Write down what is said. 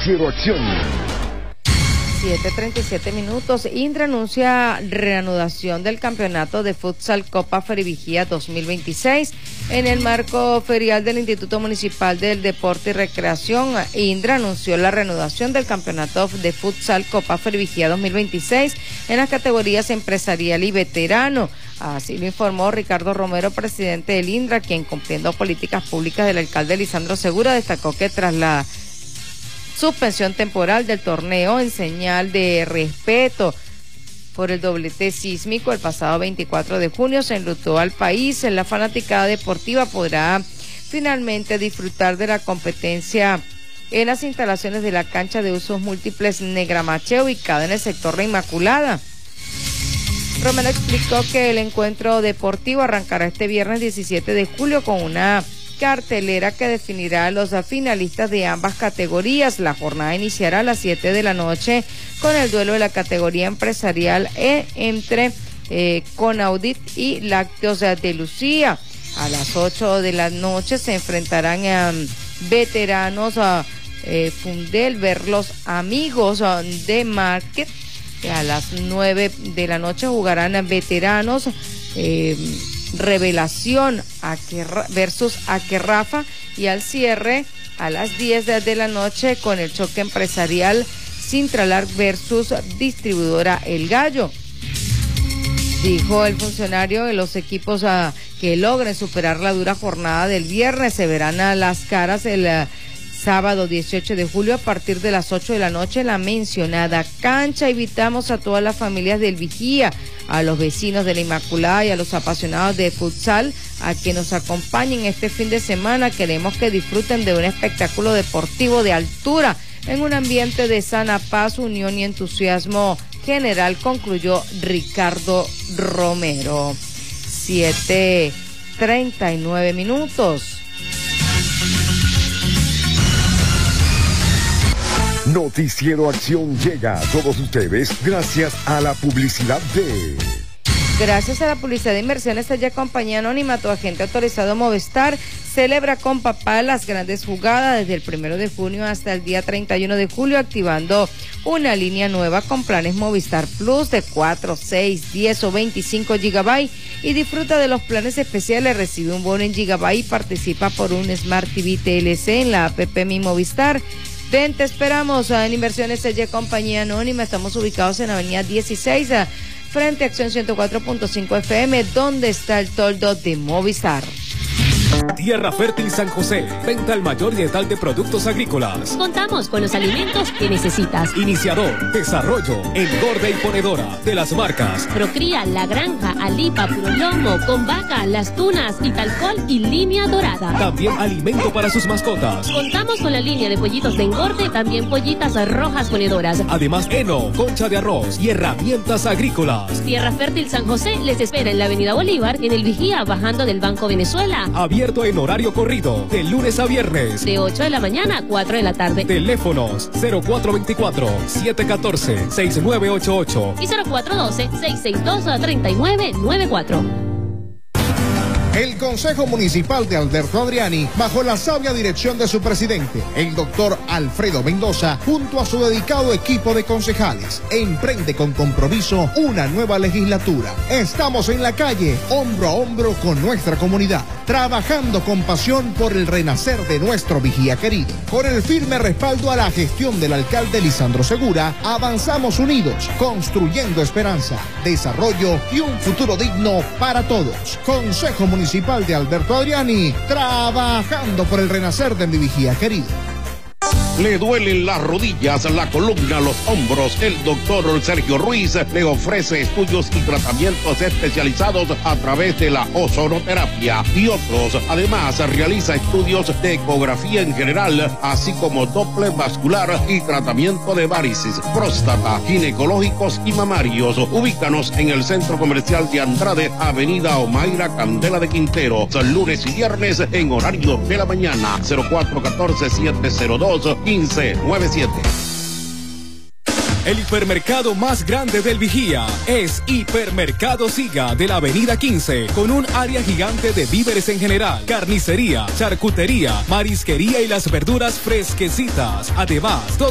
Noticiero Acción. 7:37 minutos. Indra anuncia reanudación del campeonato de futsal Copa Ferivigía 2026. En el marco ferial del Instituto Municipal del Deporte y Recreación, Indra anunció la reanudación del campeonato de futsal Copa Ferivigía 2026 en las categorías empresarial y veterano. Así lo informó Ricardo Romero, presidente del Indra, quien, cumpliendo políticas públicas del alcalde Lisandro Segura, destacó que tras la suspensión temporal del torneo en señal de respeto por el doblete sísmico el pasado 24 de junio, se enlutó al país. La fanaticada deportiva podrá finalmente disfrutar de la competencia en las instalaciones de la cancha de usos múltiples Negramache, ubicada en el sector La Inmaculada. Romero explicó que el encuentro deportivo arrancará este viernes 17 de julio con una cartelera que definirá a los finalistas de ambas categorías. La jornada iniciará a las 7 de la noche con el duelo de la categoría empresarial entre Conaudit y Lácteos de Lucía. A las 8 de la noche se enfrentarán veteranos Fundel ver los amigos de Market. A las 9 de la noche jugarán veteranos Revelación versus Aquerrafa, y al cierre a las 10 de la noche con el choque empresarial Sintralar versus distribuidora El Gallo. Dijo el funcionario que los equipos que logren superar la dura jornada del viernes se verán a las caras el sábado 18 de julio a partir de las 8 de la noche en la mencionada cancha. Invitamos a todas las familias del Vigía, a los vecinos de La Inmaculada y a los apasionados de futsal a que nos acompañen este fin de semana. Queremos que disfruten de un espectáculo deportivo de altura en un ambiente de sana paz, unión y entusiasmo general, concluyó Ricardo Romero. 7:39 minutos. Noticiero Acción llega a todos ustedes gracias a la publicidad de... Gracias a la publicidad de Inversiones Sella Compañía Anónima, tu agente autorizado Movistar celebra con papá las grandes jugadas desde el 1 de junio hasta el día 31 de julio, activando una línea nueva con planes Movistar Plus de 4, 6, 10 o 25 GB y disfruta de los planes especiales. Recibe un bono en GB y participa por un Smart TV TLC en la app Mi Movistar. Ven, te esperamos en Inversiones Sella Compañía Anónima. Estamos ubicados en Avenida 16, frente a Acción 104.5 FM, donde está el toldo de Movistar. Tierra Fértil San José, venta al mayor y tal de productos agrícolas. Contamos con los alimentos que necesitas. Iniciador, desarrollo, engorde y ponedora de las marcas Procría, La Granja, Alipa, Puro Lomo, Con Vaca, Las Tunas, Vitalcol y Línea Dorada. También alimento para sus mascotas. Contamos con la línea de pollitos de engorde, también pollitas rojas ponedoras. Además, heno, concha de arroz y herramientas agrícolas. Tierra Fértil San José les espera en la Avenida Bolívar, en el Vigía, bajando del Banco Venezuela. Abierto en horario corrido, de lunes a viernes. De 8 de la mañana a 4 de la tarde. Teléfonos 0424-714-6988 y 0412-662-3994. El Consejo Municipal de Alberto Adriani, bajo la sabia dirección de su presidente, el doctor Alfredo Mendoza, junto a su dedicado equipo de concejales, emprende con compromiso una nueva legislatura. Estamos en la calle, hombro a hombro con nuestra comunidad, trabajando con pasión por el renacer de nuestro Vigía querido. Con el firme respaldo a la gestión del alcalde Lisandro Segura, avanzamos unidos, construyendo esperanza, desarrollo y un futuro digno para todos. Consejo Municipal de Alberto Adriani, trabajando por el renacer de mi Vigía querido. Le duelen las rodillas, la columna, los hombros. El doctor Sergio Ruiz le ofrece estudios y tratamientos especializados a través de la ozonoterapia y otros. Además, realiza estudios de ecografía en general, así como doble vascular y tratamiento de varices, próstata, ginecológicos y mamarios. Ubícanos en el Centro Comercial de Andrade, Avenida Omaira Candela de Quintero, lunes y viernes en horario de la mañana. 0414-702-1597. El hipermercado más grande del Vigía es Hipermercado Siga de la Avenida 15, con un área gigante de víveres en general, carnicería, charcutería, marisquería y las verduras fresquecitas. Además, todo